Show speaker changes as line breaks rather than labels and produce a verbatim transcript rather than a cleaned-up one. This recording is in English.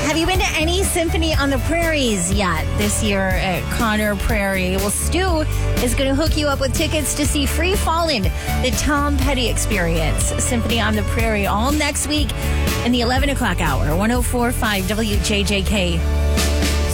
Have you been to any Symphony on the Prairies yet this year at Connor Prairie? Well, Stu is going to hook you up with tickets to see Free Fallin', the Tom Petty Experience, Symphony on the Prairie, all next week in the eleven o'clock hour, one oh four point five W J J K.